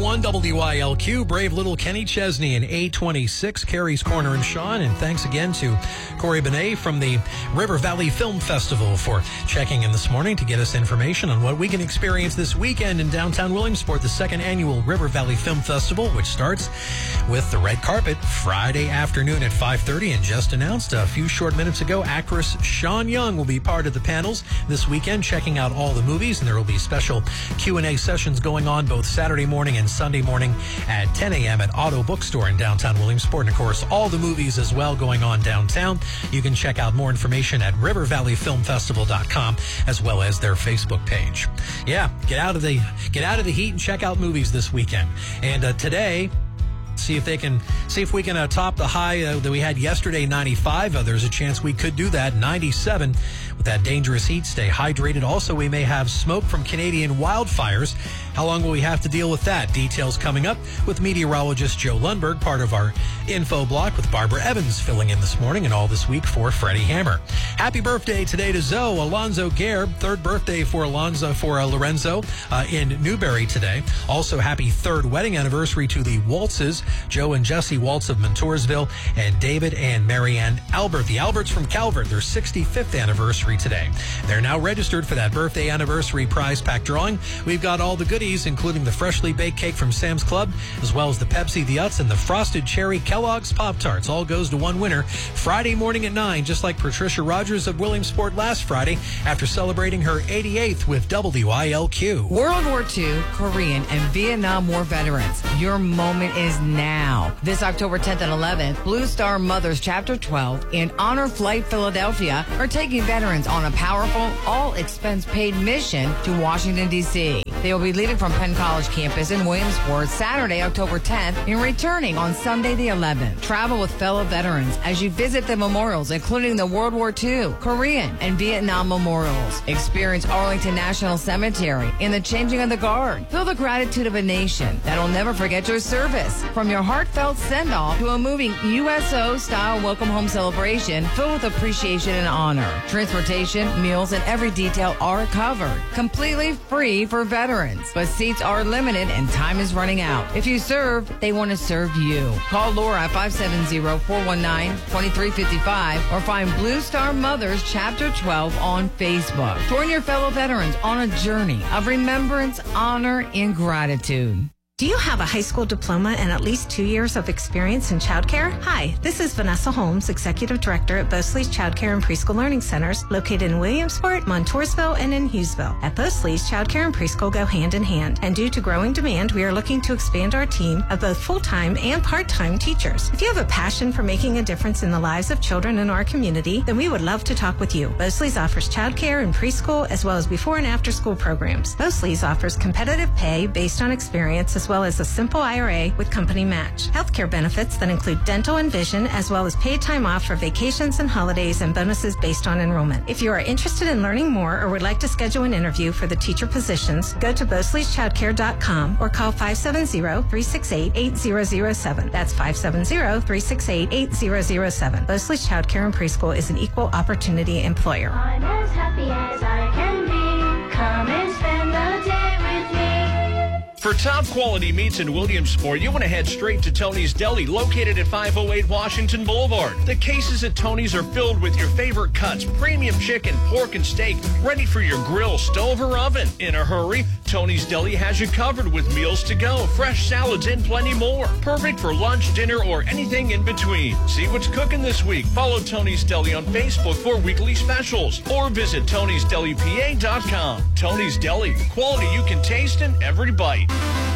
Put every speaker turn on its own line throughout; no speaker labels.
101 WYLQ, brave little Kenny Chesney in 826, Carrie's Corner and Sean. And thanks again to Corey Benet from the River Valley Film Festival for checking in this morning to get us information on what we can experience this weekend in downtown Williamsport, the second annual River Valley Film Festival, which starts with the red carpet Friday afternoon at 5:30. And just announced a few short minutes ago, actress Sean Young will be part of the panels this weekend, checking out all the movies, and there will be special Q&A sessions going on both Saturday morning and Sunday morning at 10 a.m. at Auto Bookstore in downtown Williamsport. And of course, all the movies as well going on downtown. You can check out more information at rivervalleyfilmfestival.com as well as their Facebook page. Yeah, get out of the heat and check out movies this weekend. And today, see if we can top the high that we had yesterday, 95. There's a chance we could do that, 97 with that dangerous heat. Stay hydrated. Also, we may have smoke from Canadian wildfires. How long will we have to deal with that? Details coming up with meteorologist Joe Lundberg, part of our info block, with Barbara Evans filling in this morning and all this week for Freddie Hammer. Happy birthday today to Zoe Alonzo Gareb. Third birthday for Lorenzo in Newberry today. Also, happy third wedding anniversary to the Waltzes, Joe and Jesse Waltz of Montoursville, and David and Marianne Albert. The Alberts from Calvert, their 65th anniversary today. They're now registered for that birthday anniversary prize pack drawing. We've got all the goodies, including the freshly baked cake from Sam's Club, as well as the Pepsi, the Utz, and the frosted cherry Kellogg's Pop-Tarts. All goes to one winner Friday morning at 9, just like Patricia Rogers of Williamsport last Friday after celebrating her 88th with WYLQ.
World War II, Korean, and Vietnam War veterans, your moment is now. This October 10th and 11th, Blue Star Mothers Chapter 12 and Honor Flight Philadelphia are taking veterans on a powerful, all-expense-paid mission to Washington, D.C. They will be leaving from Penn College campus in Williamsport Saturday, October 10th, and returning on Sunday the 11th. Travel with fellow veterans as you visit the memorials, including the World War II, Korean, and Vietnam memorials. Experience Arlington National Cemetery and the changing of the guard. Feel the gratitude of a nation that'll never forget your service. From your heartfelt send-off to a moving USO-style welcome home celebration filled with appreciation and honor. Transportation, meals, and every detail are covered. Completely free for veterans. But seats are limited and time is running out. If you serve, they want to serve you. Call Laura at 570-419-2355 or find Blue Star Mothers Chapter 12 on Facebook. Join your fellow veterans on a journey of remembrance, honor, and gratitude.
Do you have a high school diploma and at least 2 years of experience in childcare? Hi, this is Vanessa Holmes, Executive Director at Bosley's Childcare and Preschool Learning Centers, located in Williamsport, Montoursville, and in Hughesville. At Bosley's, childcare and preschool go hand in hand, and due to growing demand, we are looking to expand our team of both full-time and part-time teachers. If you have a passion for making a difference in the lives of children in our community, then we would love to talk with you. Bosley's offers childcare and preschool, as well as before and after school programs. Bosley's offers competitive pay based on experience, as well as a simple IRA with company match. Healthcare benefits that include dental and vision, as well as paid time off for vacations and holidays, and bonuses based on enrollment. If you are interested in learning more or would like to schedule an interview for the teacher positions, go to Bosley'sChildcare.com or call 570-368-8007. That's 570-368-8007. Bosley's Childcare and Preschool is an equal opportunity employer.
I'm as happy as I can be. Come and spend the day with me.
For top quality meats in Williamsport, you want to head straight to Tony's Deli, located at 508 Washington Boulevard. The cases at Tony's are filled with your favorite cuts, premium chicken, pork, and steak, ready for your grill, stove, or oven. In a hurry, Tony's Deli has you covered with meals to go, fresh salads, and plenty more. Perfect for lunch, dinner, or anything in between. See what's cooking this week. Follow Tony's Deli on Facebook for weekly specials, or visit Tony'sDeliPA.com. Tony's Deli, quality you can taste in every bite.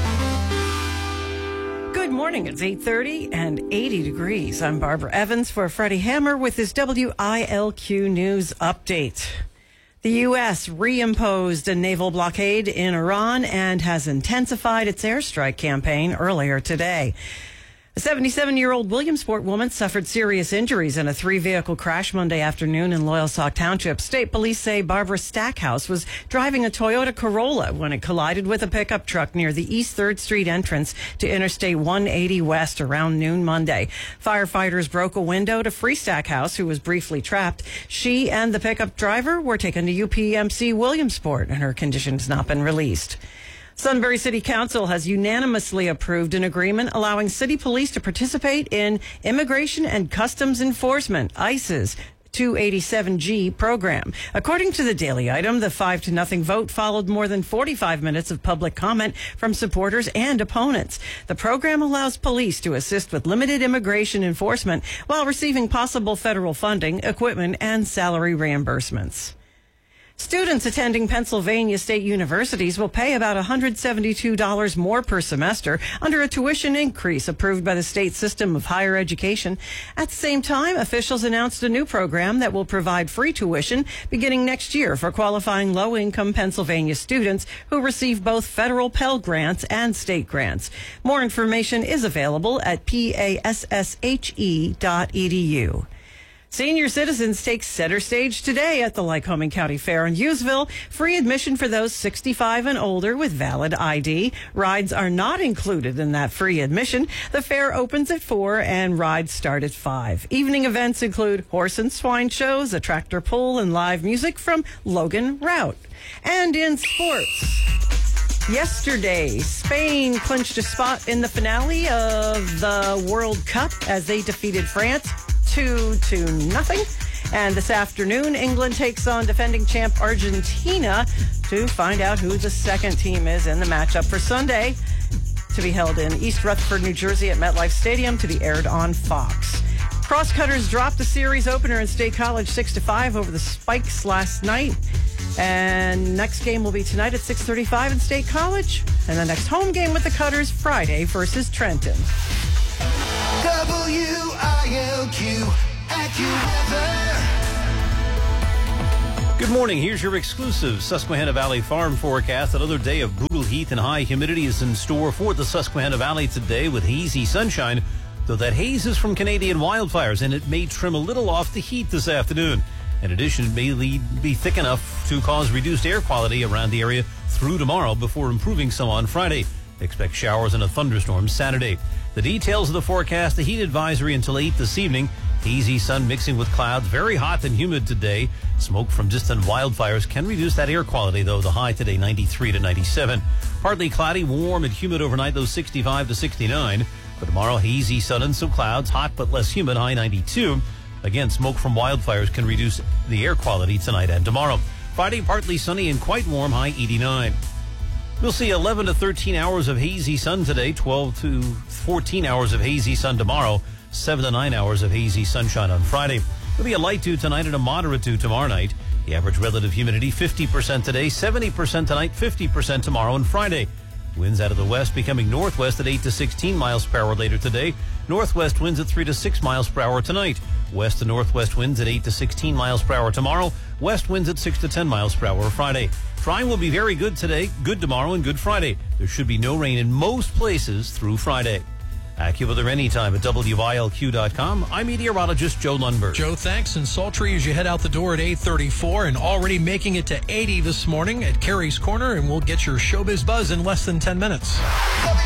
Good morning. It's 8:30 and 80 degrees. I'm Barbara Evans for Freddie Hammer with his WILQ News Update. The U.S. reimposed a naval blockade in Iran and has intensified its airstrike campaign earlier today. A 77-year-old Williamsport woman suffered serious injuries in a 3-vehicle crash Monday afternoon in Loyalsock Township. State police say Barbara Stackhouse was driving a Toyota Corolla when it collided with a pickup truck near the East 3rd Street entrance to Interstate 180 West around noon Monday. Firefighters broke a window to free Stackhouse, who was briefly trapped. She and the pickup driver were taken to UPMC Williamsport, and her condition has not been released. Sunbury City Council has unanimously approved an agreement allowing city police to participate in Immigration and Customs Enforcement, ICE's 287G program. According to the Daily Item, the 5-0 vote followed more than 45 minutes of public comment from supporters and opponents. The program allows police to assist with limited immigration enforcement while receiving possible federal funding, equipment, and salary reimbursements. Students attending Pennsylvania state universities will pay about $172 more per semester under a tuition increase approved by the state system of higher education. At the same time, officials announced a new program that will provide free tuition beginning next year for qualifying low-income Pennsylvania students who receive both federal Pell Grants and state grants. More information is available at passhe.edu. Senior citizens take center stage today at the Lycoming County Fair in Hughesville. Free admission for those 65 and older with valid ID. Rides are not included in that free admission. The fair opens at 4 and rides start at 5. Evening events include horse and swine shows, a tractor pull, and live music from Logan Rout. And in sports, yesterday, Spain clinched a spot in the finale of the World Cup as they defeated France 2-0. And this afternoon, England takes on defending champ Argentina to find out who the second team is in the matchup for Sunday, to be held in East Rutherford, New Jersey at MetLife Stadium, to be aired on Fox. Crosscutters dropped the series opener in State College 6-5 over the Spikes last night. And next game will be tonight at 6:35 in State College. And the next home game with the Cutters Friday versus Trenton.
WILQ AccuWeather.
Good morning. Here's your exclusive Susquehanna Valley farm forecast. Another day of brutal heat and high humidity is in store for the Susquehanna Valley today with hazy sunshine, though that haze is from Canadian wildfires and it may trim a little off the heat this afternoon. In addition, it may be thick enough to cause reduced air quality around the area through tomorrow before improving some on Friday. Expect showers and a thunderstorm Saturday. The details of the forecast, the heat advisory until 8 this evening. Hazy sun mixing with clouds, very hot and humid today. Smoke from distant wildfires can reduce that air quality, though. The high today, 93 to 97. Partly cloudy, warm and humid overnight, though 65 to 69. For tomorrow, hazy sun and some clouds, hot but less humid, high 92. Again, smoke from wildfires can reduce the air quality tonight and tomorrow. Friday, partly sunny and quite warm, high 89. We'll see 11 to 13 hours of hazy sun today, 12 to 14 hours of hazy sun tomorrow, 7 to 9 hours of hazy sunshine on Friday. There'll be a light dew tonight and a moderate dew tomorrow night. The average relative humidity 50% today, 70% tonight, 50% tomorrow and Friday. Winds out of the west becoming northwest at 8 to 16 miles per hour later today. Northwest winds at 3 to 6 miles per hour tonight. West to northwest winds at 8 to 16 miles per hour tomorrow. West winds at 6 to 10 miles per hour Friday. Drying will be very good today, good tomorrow, and good Friday. There should be no rain in most places through Friday. AccuWeather anytime at WILQ.com. I'm meteorologist Joe Lundberg.
Joe, thanks. And sultry as you head out the door at 8:34 and already making it to 80 this morning at Carrie's Corner. And we'll get your showbiz buzz in less than 10 minutes.